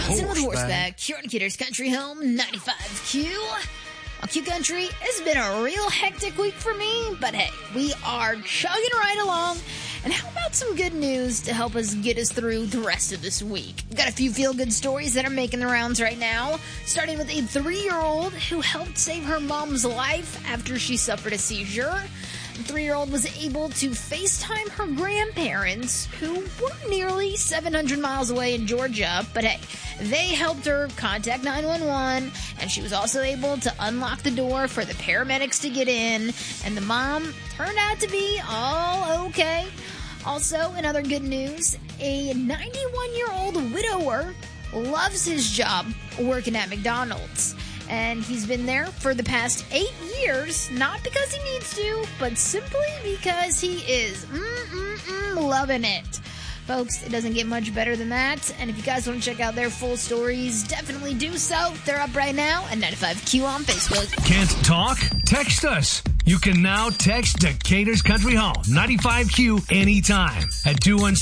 Bouncing with Horseback, here on Gators Country Home, 95Q. Well, Q Country, it's been a real hectic week for me, but hey, we are chugging right along. And how about some good news to help us get us through the rest of this week? We've got a few feel-good stories that are making the rounds right now, starting with a 3-year-old who helped save her mom's life after she suffered a seizure. The 3-year-old was able to FaceTime her grandparents, who were nearly 700 miles away in Georgia. But hey, they helped her contact 911, and she was also able to unlock the door for the paramedics to get in. And the mom turned out to be all okay. Also, in other good news, a 91-year-old widower loves his job working at McDonald's. And he's been there for the past 8 years, not because he needs to, but simply because he is loving it. Folks, it doesn't get much better than that. And if you guys want to check out their full stories, definitely do so. They're up right now at 95Q on Facebook. Can't talk? Text us. You can now text Decatur's Country Home, 95Q, anytime at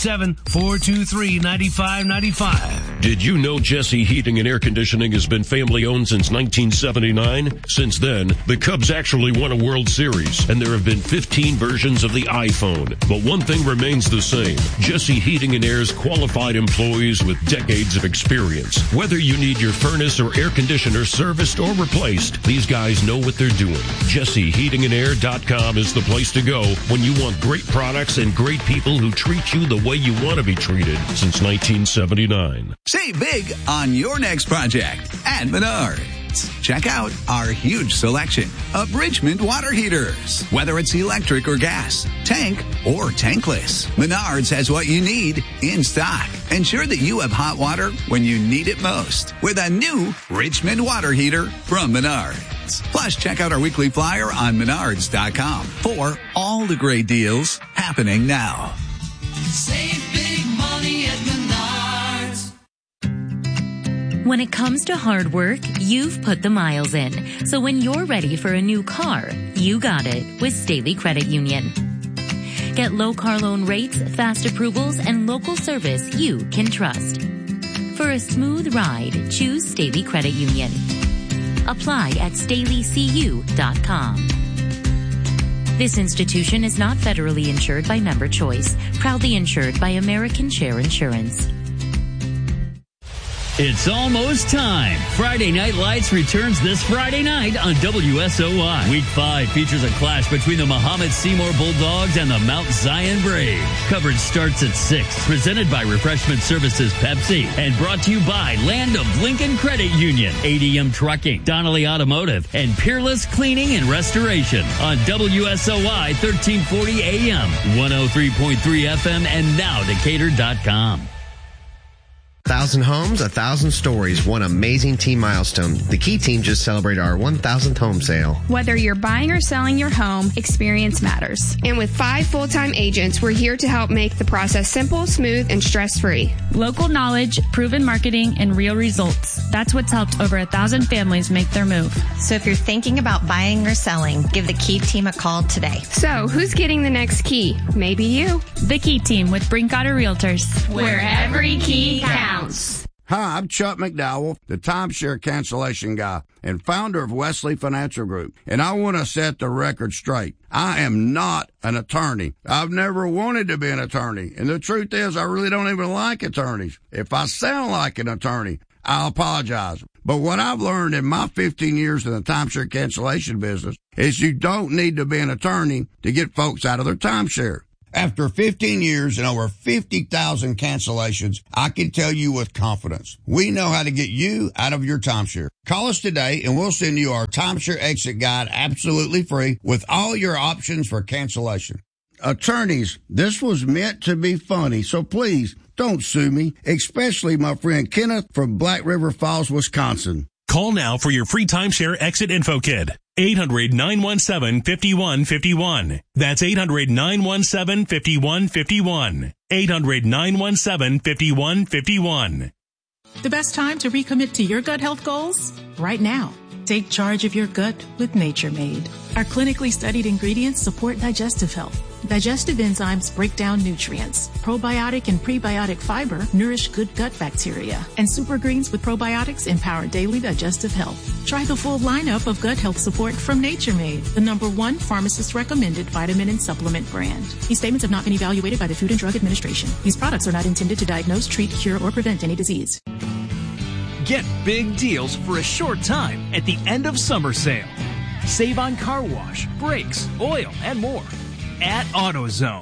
217-423-9595. Did you know Jesse Heating and Air Conditioning has been family-owned since 1979? Since then, the Cubs actually won a World Series, and there have been 15 versions of the iPhone. But one thing remains the same. Jesse Heating and Air's qualified employees with decades of experience. Whether you need your furnace or air conditioner serviced or replaced, these guys know what they're doing. JesseHeatingandAir.com is the place to go when you want great products and great people who treat you the way you want to be treated since 1979. Save big on your next project at Menards. Check out our huge selection of Richmond water heaters. Whether it's electric or gas, tank or tankless, Menards has what you need in stock. Ensure that you have hot water when you need it most with a new Richmond water heater from Menards. Plus, check out our weekly flyer on Menards.com for all the great deals happening now. Save big money at Menards. When it comes to hard work, you've put the miles in. So when you're ready for a new car, you got it with Staley Credit Union. Get low car loan rates, fast approvals, and local service you can trust. For a smooth ride, choose Staley Credit Union. Apply at StaleyCU.com. This institution is not federally insured by Member Choice, proudly insured by American Share Insurance. It's almost time. Friday Night Lights returns this Friday night on WSOY. Week 5 features a clash between the Muhammad Seymour Bulldogs and the Mount Zion Braves. Coverage starts at 6. Presented by Refreshment Services Pepsi and brought to you by Land of Lincoln Credit Union, ADM Trucking, Donnelly Automotive, and Peerless Cleaning and Restoration on WSOY 1340 AM, 103.3 FM, and now Decatur.com. 1,000 homes, 1,000 stories, one amazing team milestone. The Key Team just celebrated our 1,000th home sale. Whether you're buying or selling your home, experience matters. And with 5 full-time agents, we're here to help make the process simple, smooth, and stress-free. Local knowledge, proven marketing, and real results. That's what's helped over 1,000 families make their move. So if you're thinking about buying or selling, give the Key Team a call today. So who's getting the next key? Maybe you. The Key Team with Brinkotter Realtors. Where every key counts. Hi, I'm Chuck McDowell, the timeshare cancellation guy and founder of Wesley Financial Group. And I want to set the record straight. I am not an attorney. I've never wanted to be an attorney. And the truth is, I really don't even like attorneys. If I sound like an attorney, I apologize. But what I've learned in my 15 years in the timeshare cancellation business is you don't need to be an attorney to get folks out of their timeshare. After 15 years and over 50,000 cancellations, I can tell you with confidence, we know how to get you out of your timeshare. Call us today and we'll send you our timeshare exit guide absolutely free with all your options for cancellation. Attorneys, this was meant to be funny, so please don't sue me, especially my friend Kenneth from Black River Falls, Wisconsin. Call now for your free timeshare exit info kit. 800-917-5151. That's 800-917-5151. 800-917-5151. The best time to recommit to your gut health goals? Right now. Take charge of your gut with Nature Made. Our clinically studied ingredients support digestive health. Digestive enzymes break down nutrients. Probiotic and prebiotic fiber nourish good gut bacteria. And super greens with probiotics empower daily digestive health. Try the full lineup of gut health support from Nature Made, the #1 pharmacist-recommended vitamin and supplement brand. These statements have not been evaluated by the Food and Drug Administration. These products are not intended to diagnose, treat, cure, or prevent any disease. Get big deals for a short time at the end of summer sale. Save on car wash, brakes, oil, and more at AutoZone.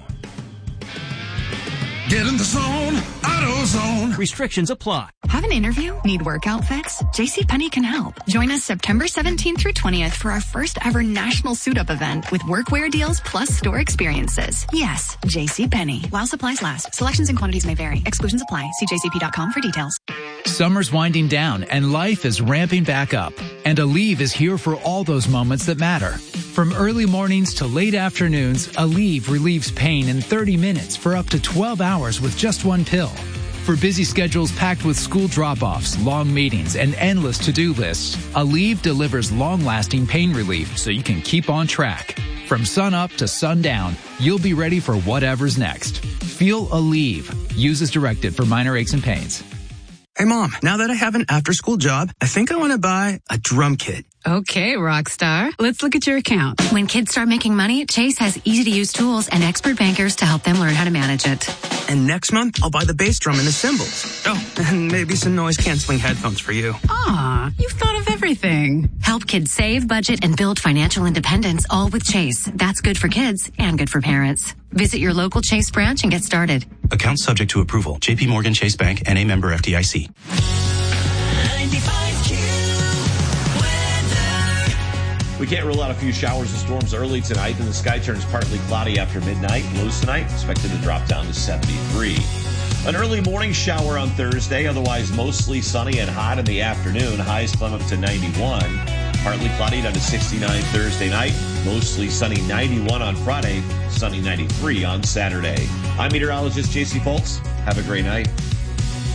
Get in the zone, AutoZone. Restrictions apply. Have an interview? Need work outfits? JCPenney can help. Join us September 17th through 20th for our first ever national suit-up event with workwear deals plus store experiences. Yes, JCPenney. While supplies last. Selections and quantities may vary. Exclusions apply. See jcp.com for details. Summer's winding down and life is ramping back up. And Aleve is here for all those moments that matter. From early mornings to late afternoons, Aleve relieves pain in 30 minutes for up to 12 hours with just one pill. For busy schedules packed with school drop-offs, long meetings, and endless to-do lists, Aleve delivers long-lasting pain relief so you can keep on track. From sun up to sundown, you'll be ready for whatever's next. Feel Aleve. Use as directed for minor aches and pains. Hey, Mom, now that I have an after-school job, I think I want to buy a drum kit. Okay, Rockstar. Let's look at your account. When kids start making money, Chase has easy-to-use tools and expert bankers to help them learn how to manage it. And next month, I'll buy the bass drum and the cymbals. Oh, and maybe some noise-canceling headphones for you. Aw, you've thought of everything. Help kids save, budget, and build financial independence, all with Chase. That's good for kids and good for parents. Visit your local Chase branch and get started. Account subject to approval. J.P. Morgan Chase Bank, N.A. member FDIC. 95Q weather. We can't rule out a few showers and storms early tonight, and the sky turns partly cloudy after midnight. Lows tonight expected to drop down to 73. An early morning shower on Thursday, otherwise mostly sunny and hot in the afternoon. Highs climb up to 91. Partly cloudy down to 69 Thursday night. Mostly sunny 91 on Friday. Sunny 93 on Saturday. I'm meteorologist JC Foltz. Have a great night.